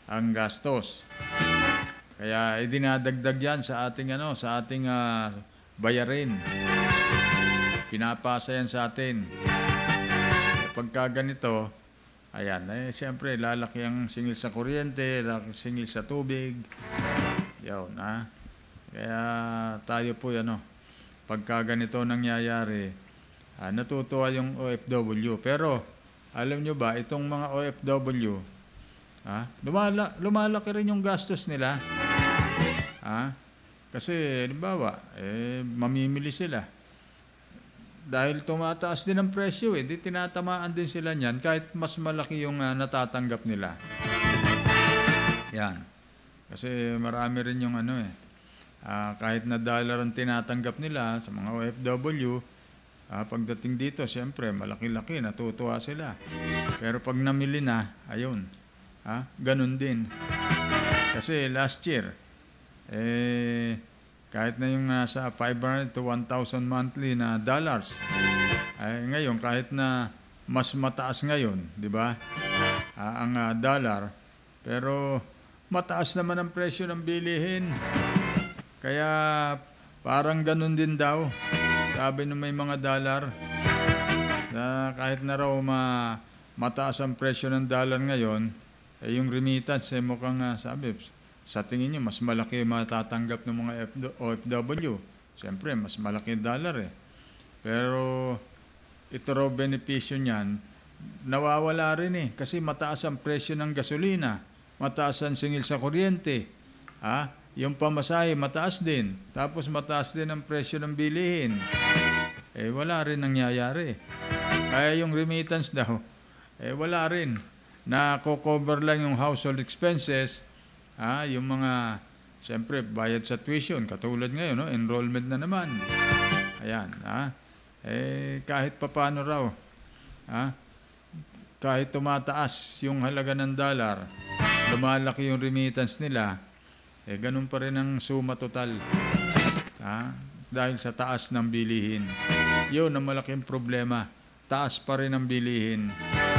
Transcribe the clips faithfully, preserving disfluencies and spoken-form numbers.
ang gastos. Kaya idinadagdag yan sa ating ano, sa ating uh, bayarin. Pinapasa yan sa atin. E pagka ganito, ayan, eh siyempre lalaki ang singil sa kuryente, lalaki singil sa tubig. Yun, ha? Kaya tayo po ano, pagka ganito nangyayari, ah, natutuwa yung O F W. Pero alam nyo ba, itong mga O F W, ah, lumala, lumalaki rin yung gastos nila. Ah, kasi, halimbawa, eh, mamimili sila. Dahil tumataas din ang presyo, eh, di tinatamaan din sila niyan kahit mas malaki yung uh, natatanggap nila. Yan. Kasi marami rin yung ano eh, uh, kahit na dollar ang tinatanggap nila sa mga O F W, uh, pagdating dito, siyempre, malaki-laki, natutuwa sila. Pero pag namili na, ayun, ha, ganun din. Kasi last year, eh, kahit na yung nasa five hundred to one thousand monthly na dollars, ay ngayon kahit na mas mataas ngayon, di ba? Ah, ang uh, dollar, pero mataas naman ang presyo ng bilihin. Kaya parang ganun din daw, sabi ng may mga dollar, na kahit na raw ma, mataas ang presyo ng dollar ngayon, eh yung remittance, eh mukhang uh, sabi, sa tingin nyo, mas malaki yung matatanggap ng mga O F W. Siyempre, mas malaki yung dollar eh. Pero ito raw benepisyo niyan, nawawala rin eh. Kasi mataas ang presyo ng gasolina, mataas ang singil sa kuryente. Ha? Yung pamasahe, mataas din. Tapos mataas din ang presyo ng bilihin. Eh, wala rin nangyayari. Kaya yung remittance daw, eh, wala rin. Na-cover lang yung household expenses. Ah, yung mga, siyempre, bayad sa tuition, katulad ngayon, no? Enrollment na naman. Ayan, ah. Eh, kahit papano raw, ah, kahit tumataas yung halaga ng dollar, lumalaki yung remittance nila, eh, ganun pa rin ang suma total. Ah, dahil sa taas ng bilihin. Yun ang malaking problema. Taas pa rin ang bilihin.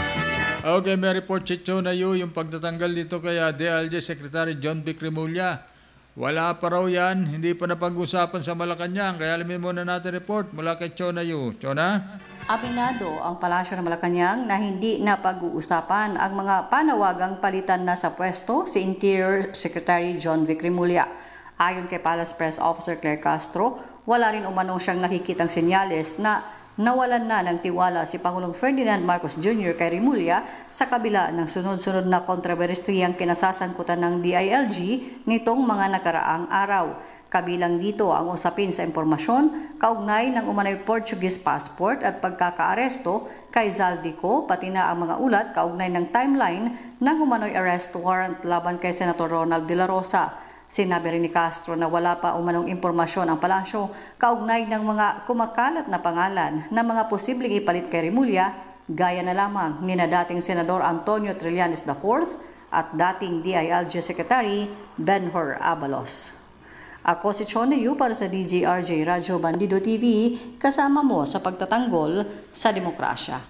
Okay, may report si Chonayu, yung pagtatanggal dito kay D I L G Secretary John Vic Remulla. Wala pa raw yan, hindi pa napag-usapan sa Malacanang. Kaya alamin muna natin report mula kay Chonayu. Chona? Aminado ang Palasyo ng Malacanang na hindi napag-uusapan ang mga panawagang palitan na sa pwesto si Interior Secretary John Vic Remulla. Ayon kay Palace Press Officer Claire Castro, wala rin umanong siyang nakikitang senyales na nawalan na ng tiwala si Pangulong Ferdinand Marcos Junior kay Remulla sa kabila ng sunod-sunod na kontrobersiyang kinasasangkutan ng D I L G nitong mga nakaraang araw. Kabilang dito ang usapin sa impormasyon, kaugnay ng umano'y Portuguese passport at pagkakaaresto kay Zaldico, pati na ang mga ulat kaugnay ng timeline ng umano'y arrest warrant laban kay Senator Ronald De La Rosa. Sinabi rin ni Castro na wala pa umanong impormasyon ang palasyo kaugnay ng mga kumakalat na pangalan na mga posibleng ipalit kay Remulla, gaya na lamang ni na dating Senador Antonio Trillanes the fourth at dating D I L G Secretary Benhur Abalos. Ako si Chonayu para sa D Z R J Radyo Bandido T V, kasama mo sa pagtatanggol sa demokrasya.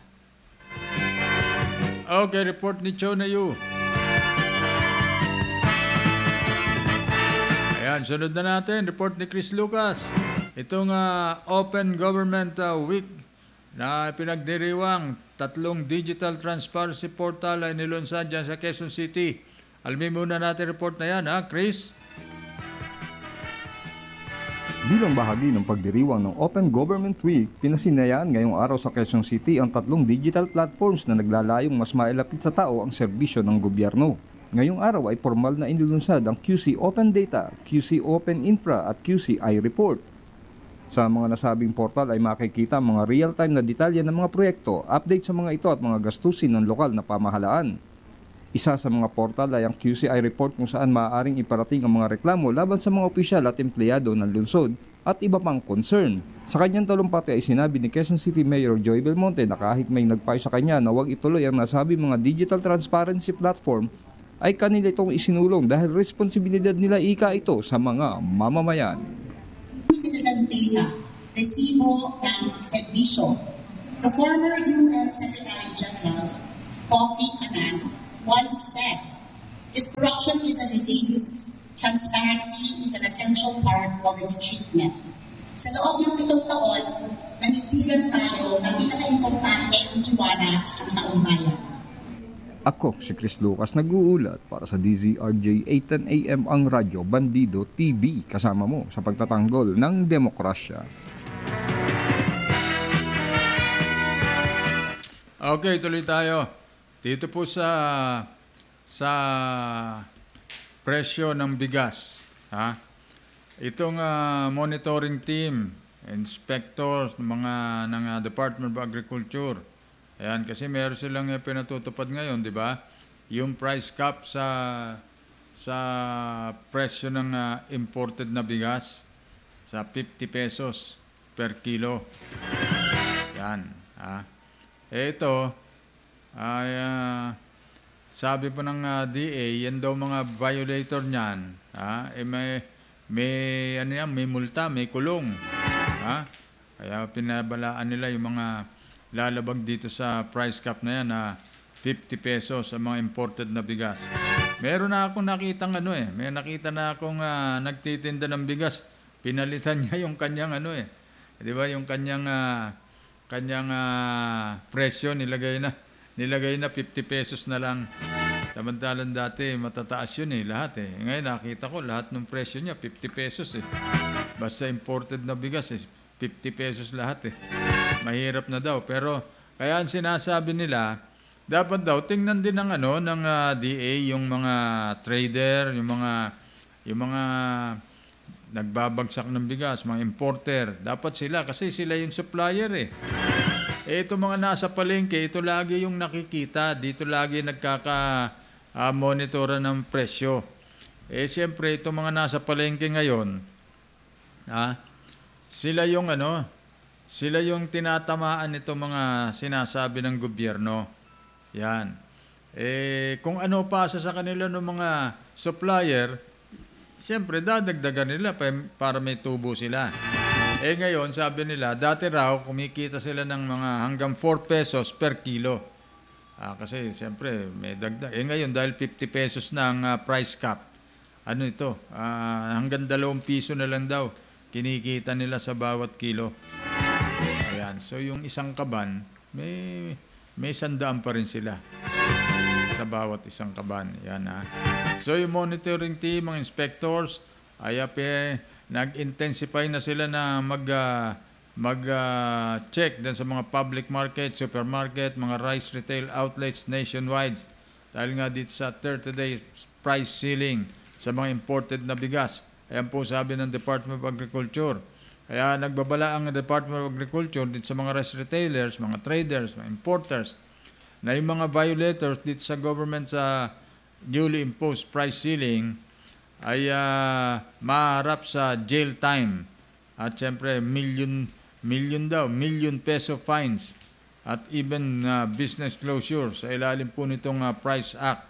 Okay, report ni Chonayu. Ayan, sunod na natin, report ni Chris Lucas. Itong uh, Open Government uh, Week na pinagdiriwang tatlong digital transparency portal ay nilunsad dyan sa Quezon City. Alamin muna natin report na yan, ha, Chris? Bilang bahagi ng pagdiriwang ng Open Government Week, pinasinayaan ngayong araw sa Quezon City ang tatlong digital platforms na naglalayong mas mailapit sa tao ang serbisyo ng gobyerno. Ngayong araw ay formal na inilunsad ang Q C Open Data, Q C Open Infra at Q C iReport. Sa mga nasabing portal ay makikita ang mga real-time na detalye ng mga proyekto, update sa mga ito at mga gastusin ng lokal na pamahalaan. Isa sa mga portal ay ang Q C iReport kung saan maaaring iparating ang mga reklamo laban sa mga opisyal at empleyado ng lungsod at iba pang concern. Sa kanyang talumpati ay sinabi ni Quezon City Mayor Joy Belmonte na kahit may nagpayo sa kanya na huwag ituloy ang nasabi mga digital transparency platform, ay kanila itong isinulong dahil responsibilidad nila ika ito sa mga mamamayan. Citizen data, resibo ng serbisyo. The former U N Secretary General Kofi Annan once said If corruption is a disease, transparency is an essential part of its treatment. Sa loob ng pitong taon, nanindigan tayo ng pinaka-importanteng tiwala ng taong bayan. Ako si Chris Lucas nag-uulat para sa D Z R J eight ten A M ang Radyo Bandido T V kasama mo sa pagtatanggol ng demokrasya. Okay, tuloy tayo. Dito po sa sa presyo ng bigas, ha? Itong ah, monitoring team, inspectors, mga ng ah, Department of Agriculture. Ayan, kasi meron silang eh, pinatutupad ngayon, di ba? Yung price cap sa sa presyo ng ah, imported na bigas sa fifty pesos per kilo. Yan, ha? Eh, ito, ay, ah, sabi po ng ah, D A, yan daw mga violator niyan, ha? Eh, may, may, ano yan, may multa, may kulong, ha? Kaya pinabalaan nila yung mga lalabag dito sa price cap na yan na fifty pesos sa mga imported na bigas. Meron na akong nakitang ano eh, may nakita na akong ah, nagtitinda ng bigas, pinalitan niya yung kanyang ano eh, di ba, yung kanyang ah, kanyang ah, presyo nilagay na nilagay na fifty pesos na lang. Samantalang dati matataas yun eh lahat eh. Ngayon nakita ko lahat ng presyo niya fifty pesos eh. Basta imported na bigas eh fifty pesos lahat eh. Mahirap na daw, pero kaya ang sinasabi nila dapat daw tingnan din ng ano ng ah, D A yung mga trader, yung mga yung mga nagbabagsak ng bigas, mga importer. Dapat sila kasi sila yung supplier eh. Eh ito mga nasa palengke, ito lagi yung nakikita, dito lagi nagkaka-monitoran ng presyo. Eh siyempre ito mga nasa palengke ngayon, ah, sila yung ano, sila yung tinatamaan nito mga sinasabi ng gobyerno. Yan. Eh kung ano pasa sa kanila ng mga supplier, siyempre, dadagdagan nila para may tubo sila. Eh ngayon, sabi nila, dati raw, kumikita sila ng mga hanggang four pesos per kilo. Ah, kasi, siyempre, may dagdag. Eh ngayon, dahil fifty pesos na ang uh, price cap, ano ito, ah, hanggang dalawang piso na lang daw, kinikita nila sa bawat kilo. Ayan, so yung isang kaban, may, may sandaan pa rin sila sa bawat isang kaban. Yan ha. So yung monitoring team, mga inspectors, ay ape, nag-intensify na sila na mag uh, mag uh, check din sa mga public market, supermarket, mga rice retail outlets nationwide. Dahil nga dito sa thirty day price ceiling sa mga imported na bigas. Ayan po sabi ng Department of Agriculture. Kaya nagbabala ang Department of Agriculture dito sa mga rice retailers, mga traders, mga importers, na yung mga violators dito sa government sa newly imposed price ceiling ay uh, maharap sa jail time at syempre million million daw, million peso fines at even uh, business closure sa ilalim po nitong uh, Price Act.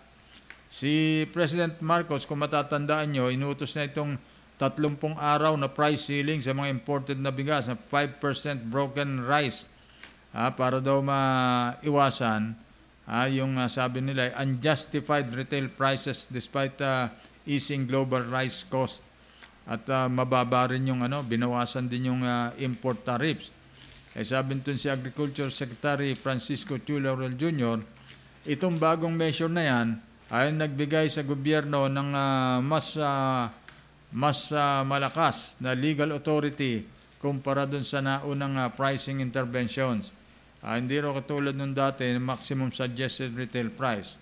Si President Marcos, kung matatandaan nyo, inutos na itong tatlumpung araw na price ceiling sa mga imported na bigas na five percent broken rice ah, para daw maiwasan Ah, yung uh, sabi nila, unjustified retail prices despite uh, easing global rice cost. At uh, mababa rin yung ano, binawasan din yung uh, import tariffs. Eh, sabi nito si Agriculture Secretary Francisco Chu Laurel Junior, itong bagong measure na yan ay nagbigay sa gobyerno ng uh, mas uh, mas uh, malakas na legal authority kumpara dun sa naunang uh, pricing interventions. Uh, hindi rin katulad nung dati, maximum suggested retail price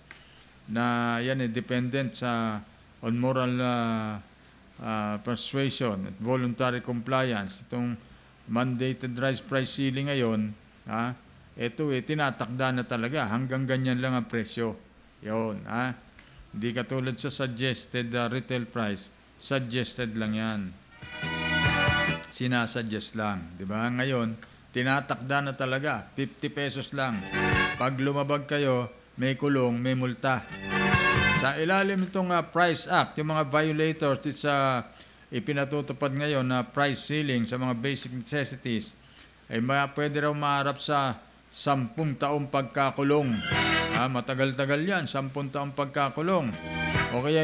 na yan eh, dependent sa on moral uh, uh, persuasion at voluntary compliance. Itong mandated rice price ceiling ngayon, ha, ito eh, tinatakda na talaga. Hanggang ganyan lang ang presyo. Yun, ha. Hindi katulad sa suggested uh, retail price. Suggested lang yan. Sinasuggest lang. Diba? Ngayon, tinatakda na talaga, fifty pesos lang. Pag lumabag kayo, may kulong, may multa. Sa ilalim itong uh, Price Act, yung mga violators, it's uh, ipinatutupad ngayon na price ceiling sa mga basic necessities, ay eh, pwede raw maharap sa sampung taong pagkakulong. Ah, matagal-tagal yan, sampung taong pagkakulong. O kaya